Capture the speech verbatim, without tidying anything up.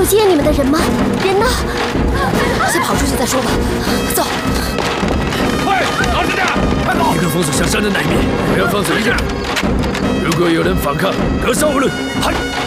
有接你们的人吗？人呢？先跑出去再说吧。走。 快，拿着点，快走！一个封锁下山的那一边，我要放走一个人。如果有人反抗，格杀勿论。嗨！